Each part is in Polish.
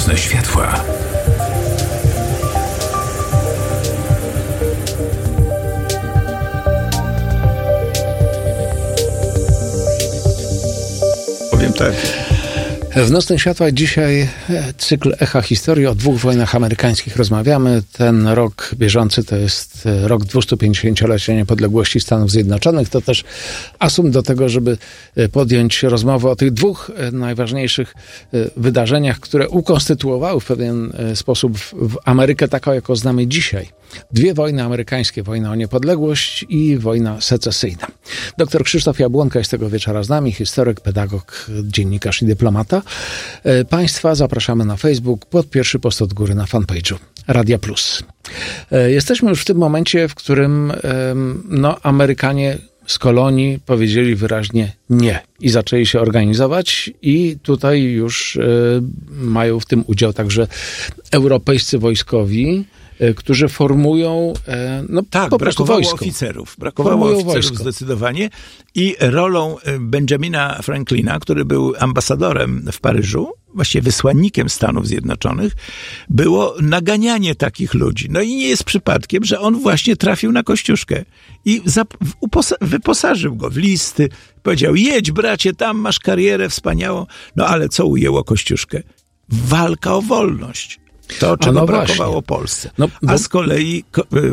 Nocne światła. Powiem tak. W Nocnych Światłach dzisiaj cykl Echa Historii. O 2 wojnach amerykańskich rozmawiamy. Ten rok bieżący to jest rok 250-lecia niepodległości Stanów Zjednoczonych. To też asum do tego, żeby podjąć rozmowę o tych 2 najważniejszych wydarzeniach, które ukonstytuowały w pewien sposób w Amerykę taką, jaką znamy dzisiaj. 2 wojny amerykańskie. Wojna o niepodległość i wojna secesyjna. Dr Krzysztof Jabłonka jest tego wieczora z nami. Historyk, pedagog, dziennikarz i dyplomata. Państwa zapraszamy na Facebook pod pierwszy post od góry na fanpage'u Radia Plus. Jesteśmy już w tym momencie, w którym Amerykanie z kolonii powiedzieli wyraźnie nie i zaczęli się organizować i tutaj już mają w tym udział także europejscy wojskowi, którzy formują po prostu wojsko. Brakowało oficerów zdecydowanie i rolą Benjamina Franklina, który był ambasadorem w Paryżu, właściwie wysłannikiem Stanów Zjednoczonych, było naganianie takich ludzi. No i nie jest przypadkiem, że on właśnie trafił na Kościuszkę i wyposażył go w listy, powiedział: jedź bracie, tam masz karierę wspaniałą. No ale co ujęło Kościuszkę? Walka o wolność. To, czego brakowało Polsce. A z kolei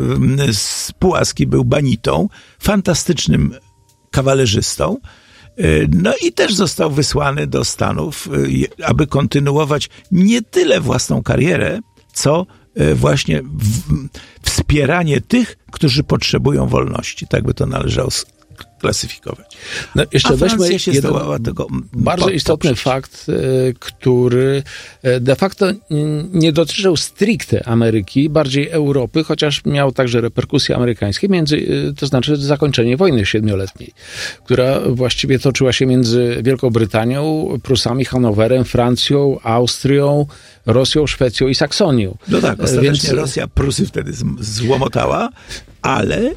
Pułaski był banitą, fantastycznym kawalerzystą, no i też został wysłany do Stanów, aby kontynuować nie tyle własną karierę, co właśnie wspieranie tych, którzy potrzebują wolności. Tak by to należało klasyfikować. Jeszcze weźmy się zdołała tego bardzo istotny fakt, który de facto nie dotyczył stricte Ameryki, bardziej Europy, chociaż miał także reperkusje amerykańskie, to znaczy zakończenie wojny 7-letniej, która właściwie toczyła się między Wielką Brytanią, Prusami, Hanowerem, Francją, Austrią, Rosją, Szwecją i Saksonią. No tak, ostatecznie Rosja Prusy wtedy złomotała, ale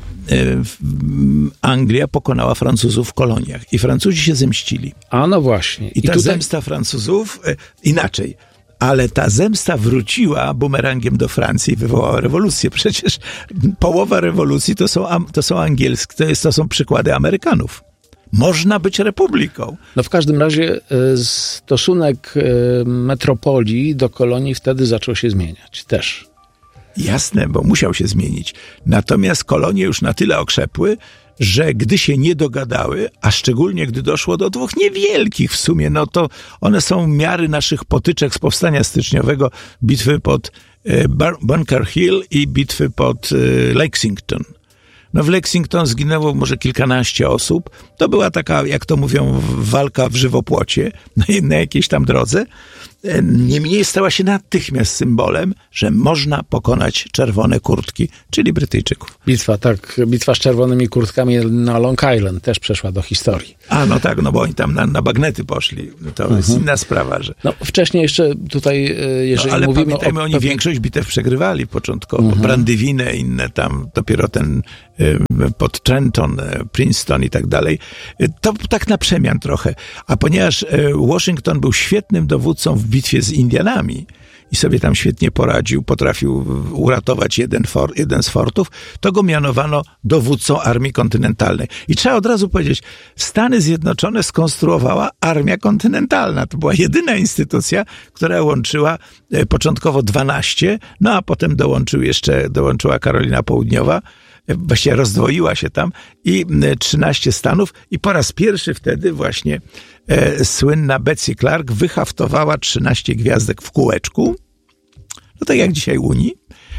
Anglia pokonała Francuzów w koloniach i Francuzi się zemścili. A no właśnie. I ta zemsta Francuzów, inaczej, ale ta zemsta wróciła bumerangiem do Francji i wywołała rewolucję. Przecież połowa rewolucji to są angielskie, to są przykłady Amerykanów. Można być republiką. No w każdym razie stosunek metropolii do kolonii wtedy zaczął się zmieniać też. Jasne, bo musiał się zmienić. Natomiast kolonie już na tyle okrzepły, że gdy się nie dogadały, a szczególnie gdy doszło do 2 niewielkich w sumie, no to one są miary naszych potyczek z powstania styczniowego, bitwy pod Bunker Hill i bitwy pod Lexington. No w Lexington zginęło może kilkanaście osób. To była taka, jak to mówią, walka w żywopłocie na jakiejś tam drodze. Niemniej stała się natychmiast symbolem, że można pokonać czerwone kurtki, czyli Brytyjczyków. Bitwa z czerwonymi kurtkami na Long Island też przeszła do historii. A no tak, no bo oni tam na bagnety poszli. To jest inna sprawa, że... No wcześniej jeszcze tutaj, jeżeli ale mówimy pamiętajmy, oni większość bitew przegrywali początkowo. Brandywinę, inne tam, dopiero ten pod Trenton, Princeton i tak dalej. To tak na przemian trochę. A ponieważ Washington był świetnym dowódcą w bitwie z Indianami i sobie tam świetnie poradził, potrafił uratować jeden z fortów, to go mianowano dowódcą Armii Kontynentalnej. I trzeba od razu powiedzieć, Stany Zjednoczone skonstruowała Armia Kontynentalna. To była jedyna instytucja, która łączyła początkowo 12, no a potem dołączyła Karolina Południowa, właściwie rozdwoiła się tam i 13 stanów i po raz pierwszy wtedy właśnie słynna Betsy Clark wyhaftowała 13 gwiazdek w kółeczku, no tak jak dzisiaj Unii,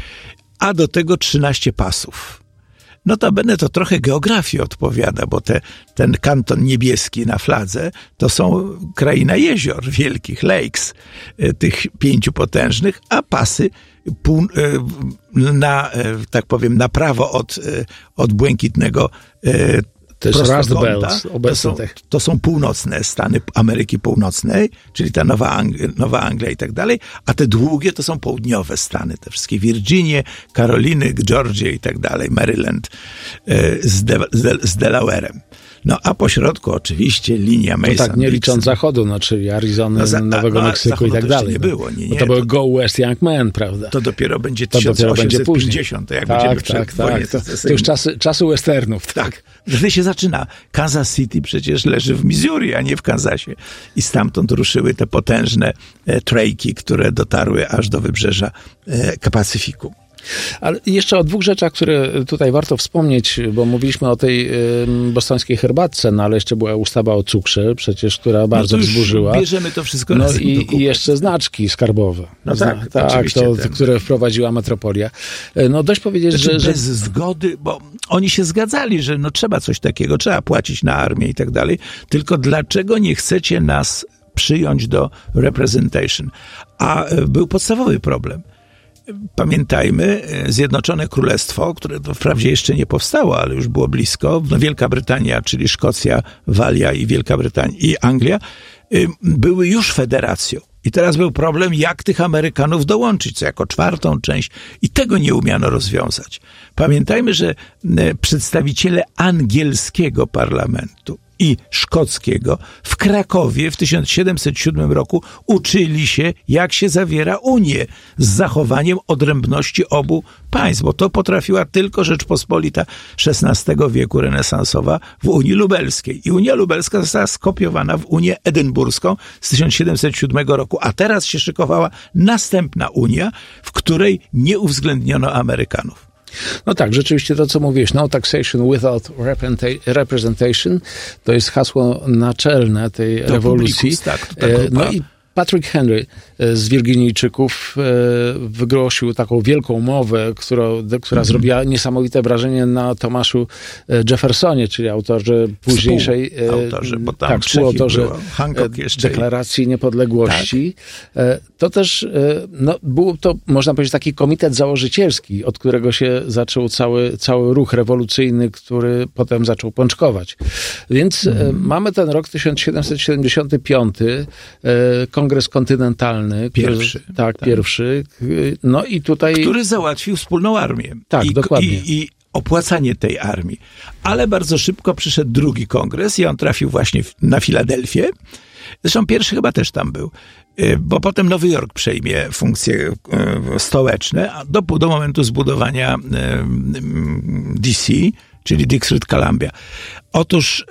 a do tego 13 pasów. Notabene to trochę geografii odpowiada, bo ten kanton niebieski na fladze to są kraina jezior wielkich, lakes, tych 5 potężnych, a pasy tak powiem, na prawo od błękitnego to jest Rust Belt. To są północne stany Ameryki Północnej, czyli ta Nowa Anglia i tak dalej, a te długie to są południowe stany, te wszystkie Virginie, Karoliny, Georgia i tak dalej, Maryland z Delaware'em. No a po środku oczywiście linia Mason. To tak nie licząc zachodu, czyli Arizony, Nowego Meksyku i tak dalej. Nie było. Nie, to był Go West Young Man, prawda? To dopiero będzie 1850, jak będziemy przed wojnie. To już czasy westernów. Tak. Wtedy się zaczyna. Kansas City przecież leży w Missouri, a nie w Kansasie. I stamtąd ruszyły te potężne trejki, które dotarły aż do wybrzeża Pacyfiku. Ale jeszcze o dwóch rzeczach, które tutaj warto wspomnieć, bo mówiliśmy o tej bostońskiej herbatce, no ale jeszcze była ustawa o cukrze, przecież, która bardzo wzburzyła. Bierzemy to wszystko razem. I jeszcze znaczki skarbowe. No tak, które wprowadziła metropolia. No dość powiedzieć, że bez zgody, bo oni się zgadzali, że trzeba coś takiego, trzeba płacić na armię i tak dalej, tylko dlaczego nie chcecie nas przyjąć do representation? A był podstawowy problem. Pamiętajmy, Zjednoczone Królestwo, które wprawdzie jeszcze nie powstało, ale już było blisko, Wielka Brytania, czyli Szkocja, Walia i Wielka Brytania i Anglia, były już federacją. I teraz był problem, jak tych Amerykanów dołączyć, co jako czwartą część. I tego nie umiano rozwiązać. Pamiętajmy, że przedstawiciele angielskiego parlamentu i szkockiego w Krakowie w 1707 roku uczyli się, jak się zawiera Unię z zachowaniem odrębności obu państw, bo to potrafiła tylko Rzeczpospolita XVI wieku renesansowa w Unii Lubelskiej. I Unia Lubelska została skopiowana w Unię Edynburską z 1707 roku, a teraz się szykowała następna Unia, w której nie uwzględniono Amerykanów. No tak, rzeczywiście to, co mówisz, no taxation without representation, to jest hasło naczelne tej rewolucji. No i Patrick Henry z Wirginijczyków wygłosił taką wielką mowę, która zrobiła niesamowite wrażenie na Tomaszu Jeffersonie, czyli autorze późniejszej współautorze Deklaracji Niepodległości. Tak. To też był to, można powiedzieć, taki komitet założycielski, od którego się zaczął cały ruch rewolucyjny, który potem zaczął pączkować. Więc mamy ten rok 1775, Kongres Kontynentalny. Pierwszy. No i tutaj... Który załatwił wspólną armię. Tak, dokładnie. I opłacanie tej armii. Ale bardzo szybko przyszedł drugi kongres i on trafił właśnie na Filadelfię. Zresztą pierwszy chyba też tam był. Bo potem Nowy Jork przejmie funkcje stołeczne do momentu zbudowania DC, czyli District Columbia. Otóż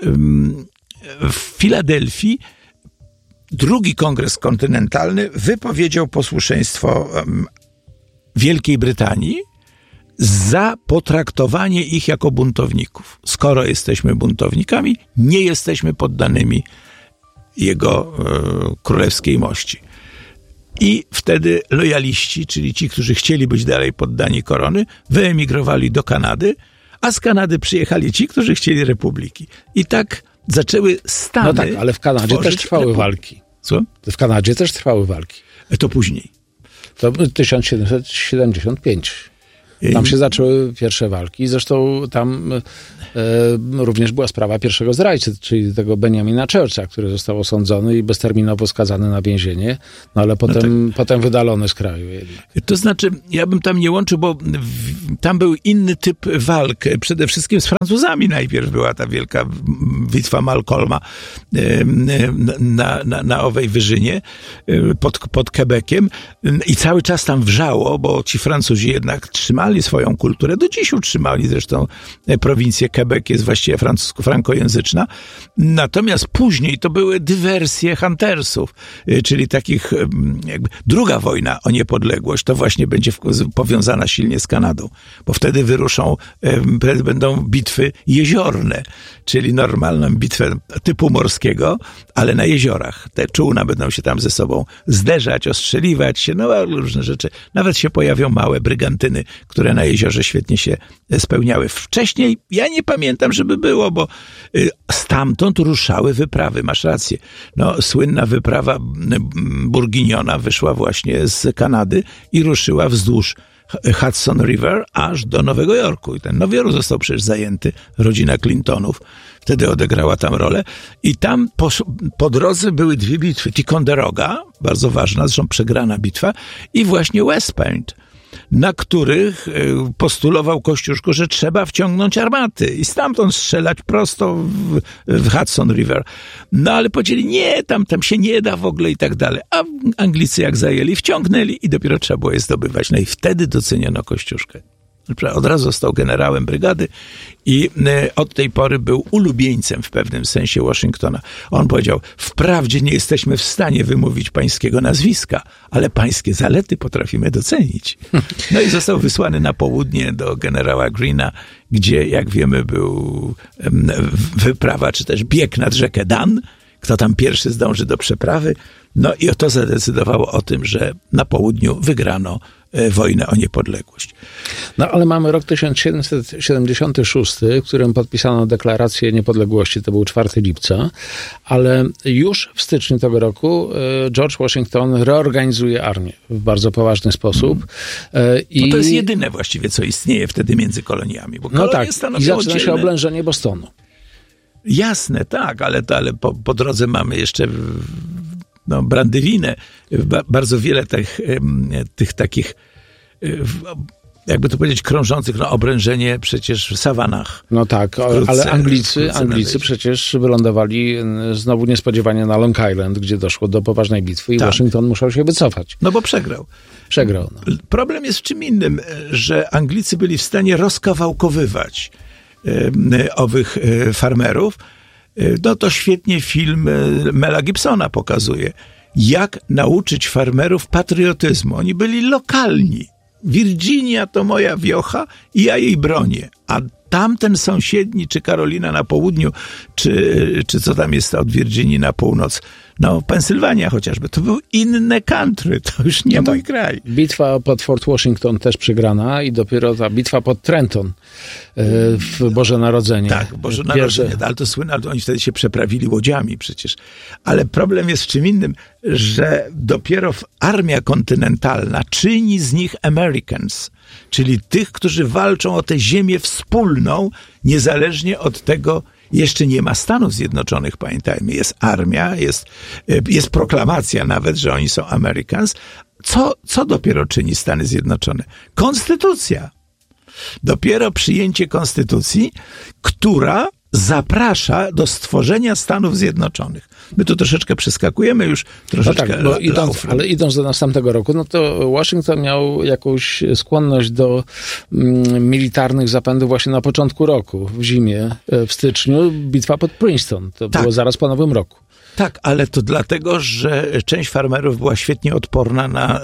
w Filadelfii drugi kongres kontynentalny wypowiedział posłuszeństwo Wielkiej Brytanii za potraktowanie ich jako buntowników. Skoro jesteśmy buntownikami, nie jesteśmy poddanymi jego królewskiej mości. I wtedy lojaliści, czyli ci, którzy chcieli być dalej poddani korony, wyemigrowali do Kanady, a z Kanady przyjechali ci, którzy chcieli republiki. I tak zaczęły Stany. No tak, ale w Kanadzie też trwały walki. Co? W Kanadzie też trwały walki. To później. To 1775. Tam się zaczęły pierwsze walki. Zresztą tam również była sprawa pierwszego zdrajcy, czyli tego Benjamina Churcha, który został osądzony i bezterminowo skazany na więzienie, no ale potem wydalony z kraju jednak. To znaczy, ja bym tam nie łączył, bo tam był inny typ walk. Przede wszystkim z Francuzami najpierw była ta wielka bitwa Malcolma na owej wyżynie pod Quebeciem i cały czas tam wrzało, bo ci Francuzi jednak trzymali swoją kulturę, do dziś utrzymali, zresztą prowincję Quebec jest właściwie frankojęzyczna. Natomiast później to były dywersje huntersów, czyli takich jakby druga wojna o niepodległość, to właśnie będzie powiązana silnie z Kanadą, bo wtedy będą bitwy jeziorne, czyli normalną bitwę typu morskiego, ale na jeziorach. Te czółna będą się tam ze sobą zderzać, ostrzeliwać się, no różne rzeczy. Nawet się pojawią małe brygantyny, które na jeziorze świetnie się spełniały. Wcześniej ja nie pamiętam, żeby było, bo stamtąd ruszały wyprawy. Masz rację. No, słynna wyprawa Burginiona wyszła właśnie z Kanady i ruszyła wzdłuż Hudson River aż do Nowego Jorku. I ten Nowy Jork został przecież zajęty. Rodzina Clintonów wtedy odegrała tam rolę. I tam po drodze były dwie bitwy. Ticonderoga, bardzo ważna, zresztą przegrana bitwa, i właśnie West Point. na których postulował Kościuszko, że trzeba wciągnąć armaty i stamtąd strzelać prosto w Hudson River. No ale powiedzieli, nie, tam się nie da w ogóle i tak dalej. A Anglicy jak zajęli, wciągnęli i dopiero trzeba było je zdobywać. No i wtedy doceniono Kościuszkę. Od razu został generałem brygady i od tej pory był ulubieńcem w pewnym sensie Waszyngtona. On powiedział, wprawdzie nie jesteśmy w stanie wymówić pańskiego nazwiska, ale pańskie zalety potrafimy docenić. No i został wysłany na południe do generała Greena, gdzie, jak wiemy, był wyprawa, czy też bieg nad rzekę Dan. Kto tam pierwszy zdąży do przeprawy. No i to zadecydowało o tym, że na południu wygrano wojnę o niepodległość. No ale mamy rok 1776, w którym podpisano deklarację niepodległości, to był 4 lipca, ale już w styczniu tego roku George Washington reorganizuje armię w bardzo poważny sposób. No to jest jedyne właściwie, co istnieje wtedy między koloniami. Bo no tak, i zaczyna się oblężenie Bostonu. Jasne, tak, ale po drodze mamy jeszcze Brandywinę, bardzo wiele tych takich, jakby to powiedzieć, krążących, obrężenie przecież w sawanach. No tak, ale Anglicy przecież wylądowali znowu niespodziewanie na Long Island, gdzie doszło do poważnej bitwy i tak. Waszyngton musiał się wycofać. No bo przegrał. No. Problem jest w czym innym, że Anglicy byli w stanie rozkawałkowywać owych farmerów. No to świetnie film Mela Gibsona pokazuje, jak nauczyć farmerów patriotyzmu. Oni byli lokalni. Virginia to moja wiocha i ja jej bronię. A tamten sąsiedni, czy Karolina na południu, czy co tam jest od Virginii na północ, Pensylwania chociażby, to był inne country, to już nie mój kraj. Bitwa pod Fort Washington też przegrana i dopiero ta bitwa pod Trenton w Boże Narodzenie. Tak, Boże Narodzenie, ale to słynne, ale oni wtedy się przeprawili łodziami przecież. Ale problem jest w czym innym, że dopiero armia kontynentalna czyni z nich Americans, czyli tych, którzy walczą o tę ziemię wspólną, niezależnie od tego, jeszcze nie ma Stanów Zjednoczonych, pamiętajmy. Jest armia, jest proklamacja nawet, że oni są Americans. Co dopiero czyni Stany Zjednoczone? Konstytucja. Dopiero przyjęcie konstytucji, która zaprasza do stworzenia Stanów Zjednoczonych. My tu troszeczkę przeskakujemy już troszeczkę. No tak, ale idąc do następnego roku, no to Waszyngton miał jakąś skłonność do militarnych zapędów właśnie na początku roku, w zimie, w styczniu, bitwa pod Princeton. To było zaraz po Nowym Roku. Tak, ale to dlatego, że część farmerów była świetnie odporna na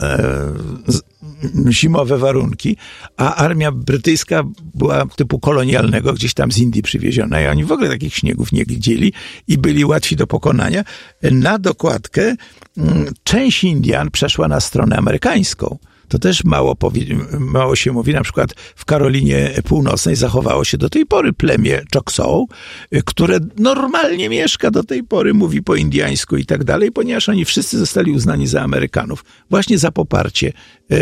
zimowe warunki, a armia brytyjska była typu kolonialnego, gdzieś tam z Indii przywieziona i oni w ogóle takich śniegów nie widzieli i byli łatwi do pokonania. Na dokładkę część Indian przeszła na stronę amerykańską. To też mało się mówi. Na przykład w Karolinie Północnej zachowało się do tej pory plemię Choctaw, które normalnie mieszka do tej pory, mówi po indiańsku i tak dalej, ponieważ oni wszyscy zostali uznani za Amerykanów. Właśnie za poparcie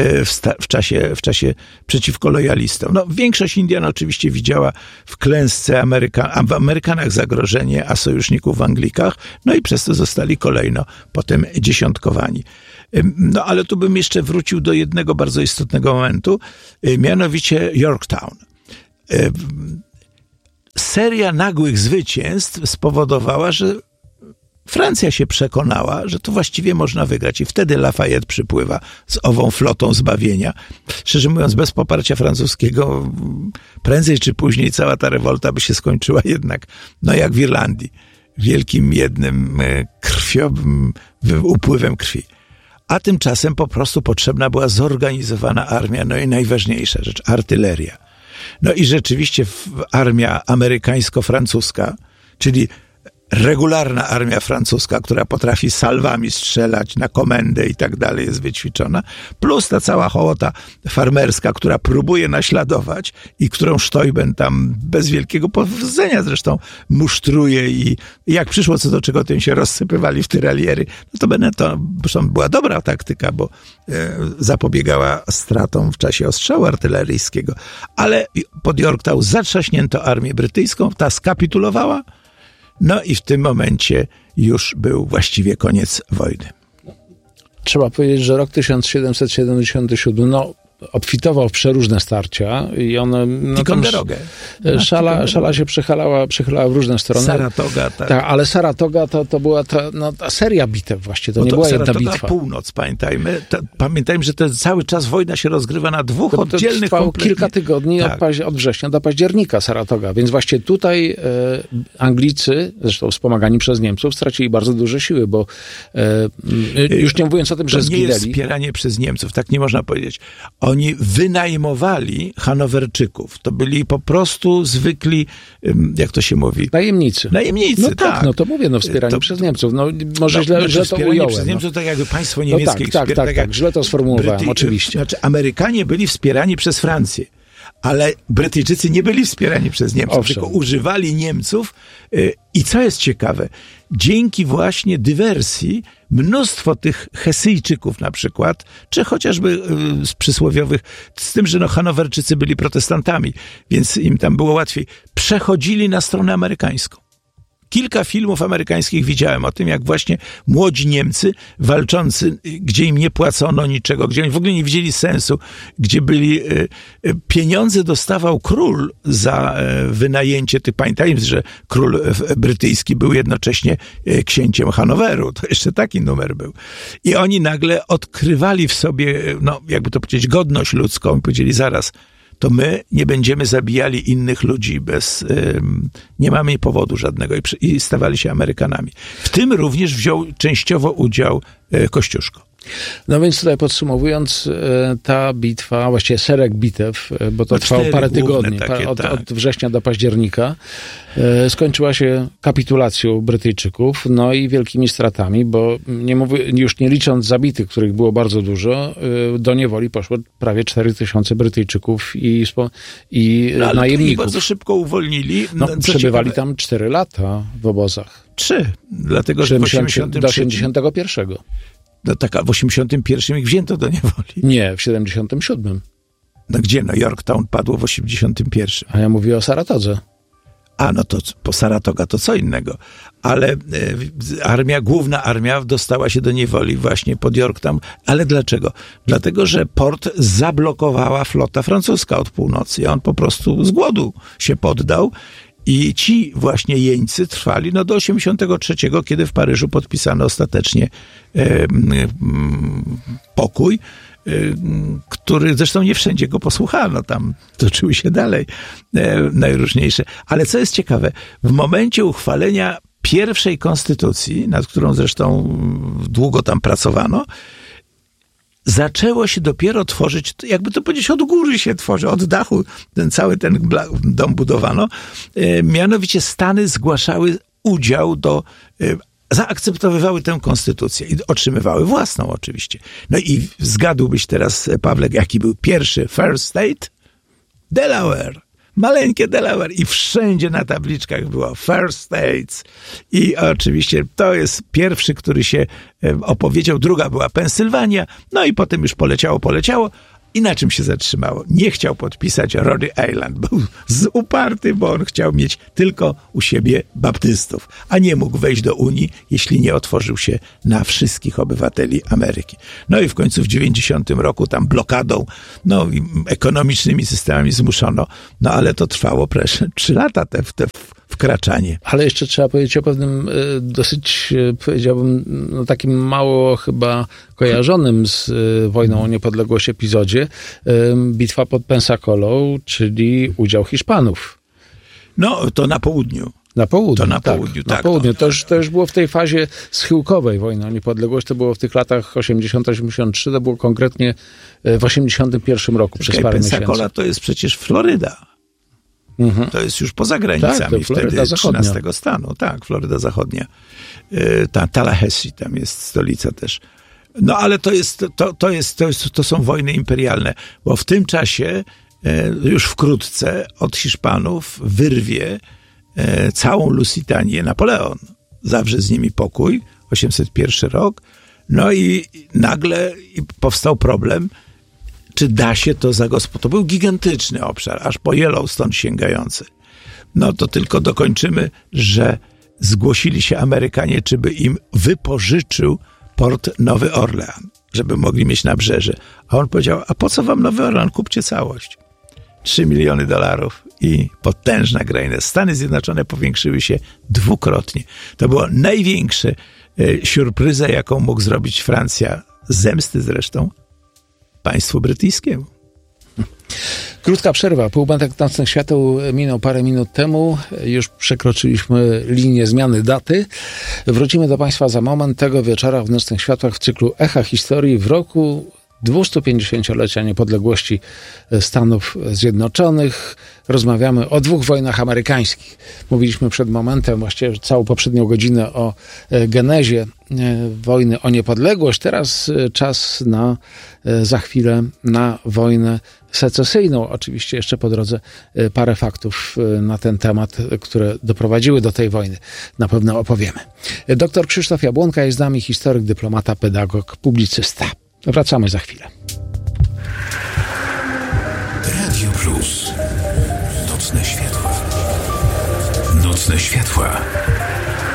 w czasie przeciwko lojalistom. Większość Indian oczywiście widziała w klęsce w Amerykanach zagrożenie, a sojuszników w Anglikach, i przez to zostali kolejno potem dziesiątkowani. Ale tu bym jeszcze wrócił do jednego bardzo istotnego momentu, mianowicie Yorktown. Seria nagłych zwycięstw spowodowała, że Francja się przekonała, że to właściwie można wygrać i wtedy Lafayette przypływa z ową flotą zbawienia. Szczerze mówiąc, bez poparcia francuskiego prędzej czy później cała ta rewolta by się skończyła jednak, jak w Irlandii, wielkim jednym krwiowym upływem krwi. A tymczasem po prostu potrzebna była zorganizowana armia, i najważniejsza rzecz, artyleria. I rzeczywiście armia amerykańsko-francuska, czyli regularna armia francuska, która potrafi salwami strzelać na komendę i tak dalej, jest wyćwiczona, plus ta cała hołota farmerska, która próbuje naśladować i którą Steuben tam bez wielkiego powodzenia zresztą musztruje i jak przyszło co do czego, tym się rozsypywali w tyraliery. To zresztą była dobra taktyka, bo zapobiegała stratom w czasie ostrzału artyleryjskiego. Ale pod Yorktown zatrzaśnięto armię brytyjską, ta skapitulowała, i w tym momencie już był właściwie koniec wojny. Trzeba powiedzieć, że rok 1777, obfitował w przeróżne starcia i on... Ticonderoga. Szala się przychylała w różne strony. Saratoga, tak. Tak, ale Saratoga to była ta seria bitew właśnie, to nie była jedna Saratoga bitwa. Północ, pamiętajmy. Pamiętajmy, że cały czas wojna się rozgrywa na dwóch oddzielnych trwało kompletnie. kilka tygodni od września do października Saratoga, więc właśnie tutaj Anglicy, zresztą wspomagani przez Niemców, stracili bardzo duże siły, bo już nie mówiąc o tym, że zginęli. To nie jest wspieranie przez Niemców, tak nie można powiedzieć. Oni wynajmowali Hanowerczyków. To byli po prostu zwykli, jak to się mówi? Najemnicy. No tak, no to mówię, wspieranie przez Niemców. No może źle to ująłem. Przez Niemców, tak jakby państwo niemieckie tak, źle to sformułowałem, oczywiście. Znaczy Amerykanie byli wspierani przez Francję. Ale Brytyjczycy nie byli wspierani przez Niemców, tylko używali Niemców. I co jest ciekawe, dzięki właśnie dywersji mnóstwo tych Hesyjczyków na przykład, czy chociażby z przysłowiowych, z tym, że Hanowerczycy byli protestantami, więc im tam było łatwiej, przechodzili na stronę amerykańską. Kilka filmów amerykańskich widziałem o tym, jak właśnie młodzi Niemcy walczący, gdzie im nie płacono niczego, gdzie oni w ogóle nie widzieli sensu, gdzie byli, pieniądze dostawał król za wynajęcie tych, pamiętajmy, że król brytyjski był jednocześnie księciem Hanoweru, to jeszcze taki numer był. I oni nagle odkrywali w sobie, jakby to powiedzieć, godność ludzką i powiedzieli zaraz, to my nie będziemy zabijali innych ludzi nie mamy powodu żadnego i stawali się Amerykanami. W tym również wziął częściowo udział Kościuszko. No więc tutaj podsumowując, ta bitwa, właściwie szereg bitew, bo to trwało parę tygodni, od września do października, skończyła się kapitulacją Brytyjczyków, no i wielkimi stratami, bo już nie licząc zabitych, których było bardzo dużo, do niewoli poszło prawie 4000 Brytyjczyków i najemników. Bardzo szybko uwolnili. Przebywali tam 4 lata w obozach. 3, dlatego że do 81. No tak, a w 81 ich wzięto do niewoli. Nie, w 77. No gdzie? Yorktown padło w 81. A ja mówię o Saratodze. No to po Saratoga to co innego. Ale główna armia dostała się do niewoli właśnie pod Yorktown. Ale dlaczego? Dlatego, że port zablokowała flota francuska od północy. I on po prostu z głodu się poddał. I ci właśnie jeńcy trwali do 83, kiedy w Paryżu podpisano ostatecznie pokój, który zresztą nie wszędzie go posłuchano, tam toczyły się dalej najróżniejsze. Ale co jest ciekawe, w momencie uchwalenia pierwszej konstytucji, nad którą zresztą długo tam pracowano, zaczęło się dopiero tworzyć, jakby to powiedzieć, od góry się tworzy, od dachu cały ten dom budowano. Mianowicie Stany zgłaszały udział zaakceptowywały tę konstytucję i otrzymywały własną oczywiście. No i zgadłbyś teraz, Pawle, jaki był pierwszy first state? Delaware. Maleńkie Delaware i wszędzie na tabliczkach było First States i oczywiście to jest pierwszy, który się opowiedział, druga była Pensylwania, no i potem już poleciało i na czym się zatrzymało? Nie chciał podpisać Rhode Island, był uparty, bo on chciał mieć tylko u siebie baptystów, a nie mógł wejść do Unii, jeśli nie otworzył się na wszystkich obywateli Ameryki. No i w końcu w 90 roku tam blokadą, ekonomicznymi systemami zmuszono, ale to trwało 3 lata te wkraczanie. Ale jeszcze trzeba powiedzieć o pewnym dosyć, powiedziałbym, takim mało chyba kojarzonym z wojną o niepodległość epizodzie, bitwa pod Pensacolą, czyli udział Hiszpanów. No, to na południu. Na południu, to na południu, tak. Na południu. To już było w tej fazie schyłkowej wojny o niepodległość. To było w tych latach 80-83, to było konkretnie w 81 roku przez parę miesięcy. Pensacola to jest przecież Floryda. To jest już poza granicami wtedy 13 stanu. Tak, Floryda Zachodnia. Tallahassee tam jest stolica też. No ale to są wojny imperialne, bo w tym czasie już wkrótce od Hiszpanów wyrwie całą Lusitanię Napoleon. Zawrze z nimi pokój, 801 rok. No i nagle powstał problem, czy da się to zagospodarować. To był gigantyczny obszar, aż po Yellowstone sięgający. No to tylko dokończymy, że zgłosili się Amerykanie, czy by im wypożyczył port Nowy Orlean. żeby mogli mieć nabrzeże. A on powiedział, a po co wam Nowy Orlan? Kupcie całość. $3 miliony i potężna kraina. Stany Zjednoczone powiększyły się dwukrotnie. To była największa surpryza, jaką mógł zrobić Francja, z zemsty zresztą państwu brytyjskiemu. Krótka przerwa. Półmetek nocnych świateł minął parę minut temu. Już przekroczyliśmy linię zmiany daty. Wrócimy do Państwa za moment. Tego wieczora w Nocnych Światłach w cyklu Echa Historii w roku 250-lecia niepodległości Stanów Zjednoczonych. Rozmawiamy o 2 wojnach amerykańskich. Mówiliśmy przed momentem, właściwie całą poprzednią godzinę o genezie wojny o niepodległość. Teraz czas za chwilę na wojnę secesyjną. Oczywiście jeszcze po drodze parę faktów na ten temat, które doprowadziły do tej wojny. Na pewno opowiemy. Doktor Krzysztof Jabłonka jest z nami, historyk, dyplomata, pedagog, publicysta. Wracamy za chwilę. Radio Plus. Nocne światła. Nocne światła.